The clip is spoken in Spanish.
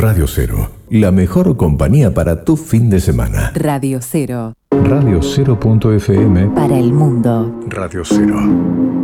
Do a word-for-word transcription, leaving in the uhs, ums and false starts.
Radio Cero, la mejor compañía para tu fin de semana. Radio Cero. Radio Cero punto F M. Para el mundo. Radio Cero.